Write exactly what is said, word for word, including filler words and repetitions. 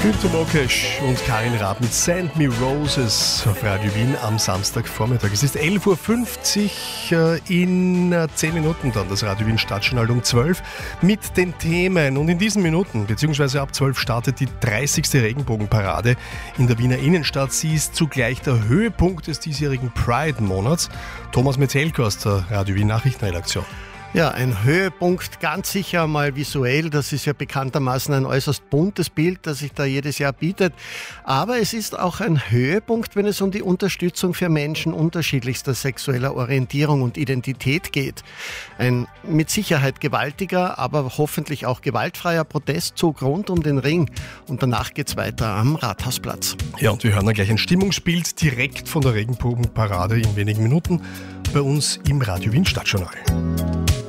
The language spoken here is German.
Günter Mokesch und Karin Raab mit Send Me Roses auf Radio Wien am Samstagvormittag. Es ist elf Uhr fünfzig, in zehn Minuten dann das Radio Wien Stadtjournal um zwölf mit den Themen. Und in diesen Minuten, beziehungsweise ab zwölf, startet die dreißigste Regenbogenparade in der Wiener Innenstadt. Sie ist zugleich der Höhepunkt des diesjährigen Pride-Monats. Thomas Metzelko aus der Radio Wien Nachrichtenredaktion. Ja, ein Höhepunkt, ganz sicher mal visuell. Das ist ja bekanntermaßen ein äußerst buntes Bild, das sich da jedes Jahr bietet. Aber es ist auch ein Höhepunkt, wenn es um die Unterstützung für Menschen unterschiedlichster sexueller Orientierung und Identität geht. Ein mit Sicherheit gewaltiger, aber hoffentlich auch gewaltfreier Protestzug rund um den Ring. Und danach geht's weiter am Rathausplatz. Ja, und wir hören dann gleich ein Stimmungsbild direkt von der Regenbogenparade in wenigen Minuten bei uns im Radio Wien Stadtjournal.